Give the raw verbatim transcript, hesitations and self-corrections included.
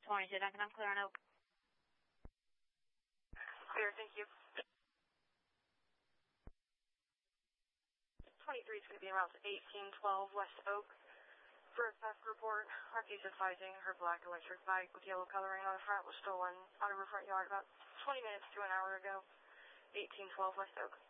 twenty-two Duncan, I'm clear on Oak. Clear, thank you. twenty-three is going to be around eighteen twelve West Oak. For a theft report, Harkey's advising her black electric bike with yellow coloring on the front was stolen out of her front yard about twenty minutes to an hour ago. eighteen twelve West Oak.